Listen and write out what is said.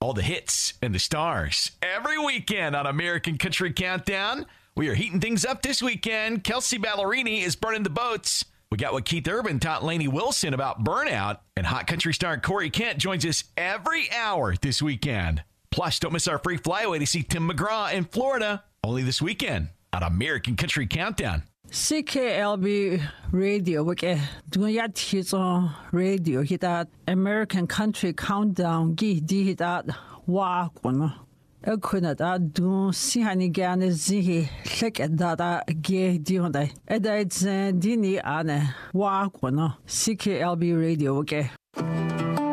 All the hits and the stars every weekend on American Country Countdown. We are heating things up this weekend. Kelsey Ballerini is burning the boats. We got what Keith Urban taught Lainey Wilson about burnout. And hot country star Corey Kent joins us every hour this weekend. Plus, don't miss our free flyaway to see Tim McGraw in Florida. Only this weekend on American Country Countdown. CKLB Radio, wake dunya tizo radio hitat American Country Countdown gi di hitat wa kono ekuna da du sihani gane zihi lek da ge di honda edait dini ane wa kono CKLB Radio wake